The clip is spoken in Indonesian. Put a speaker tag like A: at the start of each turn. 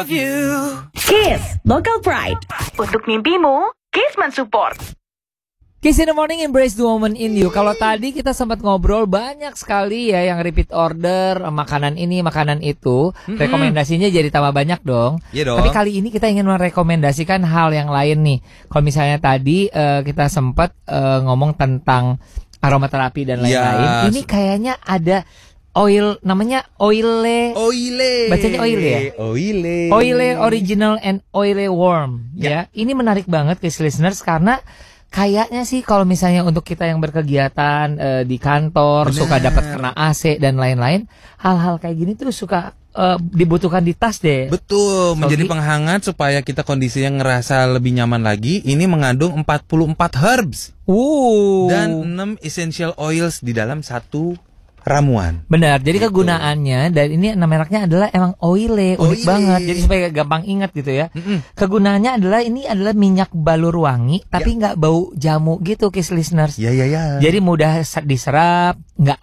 A: love you.
B: Kiss Local Pride.
C: Untuk mimpimu, Kiss mensupport.
D: Kiss in the Morning, embrace the woman in you. Kalau tadi kita sempat ngobrol banyak sekali ya yang repeat order, makanan ini, makanan itu. Rekomendasinya jadi tambah banyak dong.
A: Iya dong.
D: Tapi kali ini kita ingin merekomendasikan hal yang lain nih. Kalau misalnya tadi kita sempat ngomong tentang aromaterapi dan lain-lain. Ini kayaknya ada oil, namanya Oile. Bacanya Oile ya? Oile original and Oile warm. Ya. Ini menarik banget Kiss listeners karena kayaknya sih kalau misalnya untuk kita yang berkegiatan di kantor, suka dapat kena AC dan lain-lain, hal-hal kayak gini tuh suka dibutuhkan di tas deh.
A: Betul, menjadi penghangat supaya kita kondisinya ngerasa lebih nyaman lagi. Ini mengandung 44 herbs dan 6 essential oils di dalam satu ramuan.
D: Benar, jadi kegunaannya dan ini mereknya adalah emang Oile, unik banget. Jadi supaya gampang ingat gitu ya. Kegunaannya adalah ini adalah minyak balur wangi tapi nggak bau jamu gitu Kiss listeners.
A: Ya.
D: Jadi mudah diserap, nggak